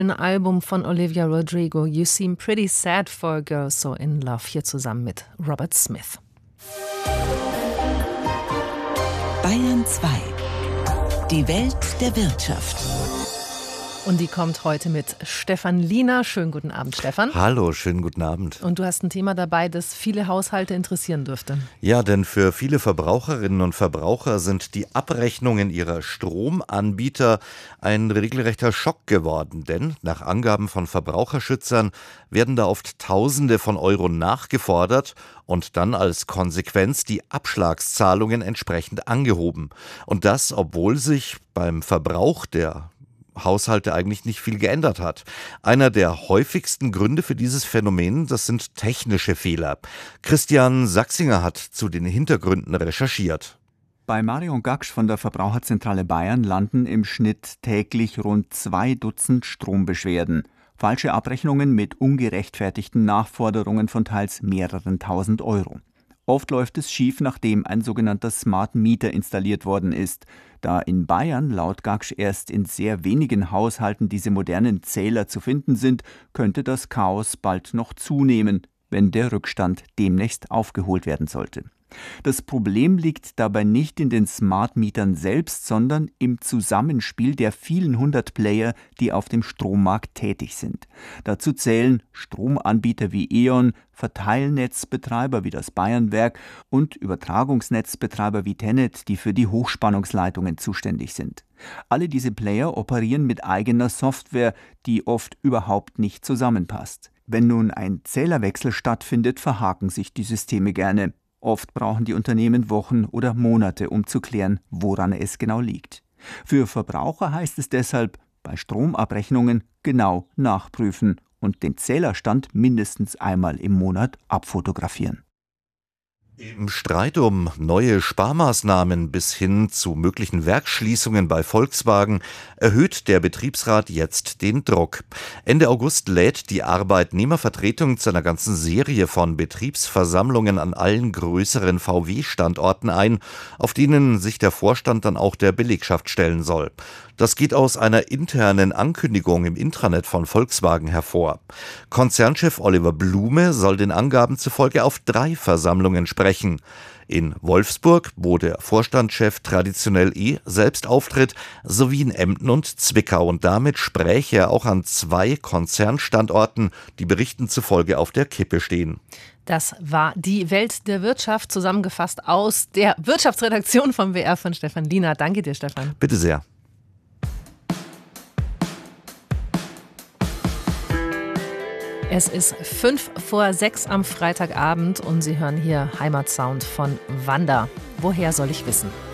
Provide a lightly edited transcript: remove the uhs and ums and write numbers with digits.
Ein Album von Olivia Rodrigo, You Seem Pretty Sad for a Girl So in Love, hier zusammen mit Robert Smith. Bayern 2. Die Welt der Wirtschaft. Und die kommt heute mit Stefan Liener. Schönen guten Abend, Stefan. Hallo, schönen guten Abend. Und du hast ein Thema dabei, das viele Haushalte interessieren dürfte. Ja, denn für viele Verbraucherinnen und Verbraucher sind die Abrechnungen ihrer Stromanbieter ein regelrechter Schock geworden. Denn nach Angaben von Verbraucherschützern werden da oft Tausende von Euro nachgefordert und dann als Konsequenz die Abschlagszahlungen entsprechend angehoben. Und das, obwohl sich beim Verbrauch der Haushalte eigentlich nicht viel geändert hat. Einer der häufigsten Gründe für dieses Phänomen, das sind technische Fehler. Christian Sachsinger hat zu den Hintergründen recherchiert. Bei Marion Gaksch von der Verbraucherzentrale Bayern landen im Schnitt täglich rund 2 Dutzend Strombeschwerden. Falsche Abrechnungen mit ungerechtfertigten Nachforderungen von teils mehreren tausend Euro. Oft läuft es schief, nachdem ein sogenannter Smart Meter installiert worden ist. Da in Bayern laut Gaksch erst in sehr wenigen Haushalten diese modernen Zähler zu finden sind, könnte das Chaos bald noch zunehmen, wenn der Rückstand demnächst aufgeholt werden sollte. Das Problem liegt dabei nicht in den Smart-Mietern selbst, sondern im Zusammenspiel der vielen hundert Player, die auf dem Strommarkt tätig sind. Dazu zählen Stromanbieter wie E.ON, Verteilnetzbetreiber wie das Bayernwerk und Übertragungsnetzbetreiber wie TenneT, die für die Hochspannungsleitungen zuständig sind. Alle diese Player operieren mit eigener Software, die oft überhaupt nicht zusammenpasst. Wenn nun ein Zählerwechsel stattfindet, verhaken sich die Systeme gerne. Oft brauchen die Unternehmen Wochen oder Monate, um zu klären, woran es genau liegt. Für Verbraucher heißt es deshalb, bei Stromabrechnungen genau nachprüfen und den Zählerstand mindestens einmal im Monat abfotografieren. Im Streit um neue Sparmaßnahmen bis hin zu möglichen Werksschließungen bei Volkswagen erhöht der Betriebsrat jetzt den Druck. Ende August lädt die Arbeitnehmervertretung zu einer ganzen Serie von Betriebsversammlungen an allen größeren VW-Standorten ein, auf denen sich der Vorstand dann auch der Belegschaft stellen soll. Das geht aus einer internen Ankündigung im Intranet von Volkswagen hervor. Konzernchef Oliver Blume soll den Angaben zufolge auf 3 Versammlungen sprechen. In Wolfsburg, wo der Vorstandschef traditionell selbst auftritt, sowie in Emden und Zwickau. Und damit spräche er auch an 2 Konzernstandorten, die Berichten zufolge auf der Kippe stehen. Das war die Welt der Wirtschaft, zusammengefasst aus der Wirtschaftsredaktion vom WR von Stefan Liener. Danke dir, Stefan. Bitte sehr. Es ist 5:05 am Freitagabend und Sie hören hier Heimatsound von Wanda. Woher soll ich wissen?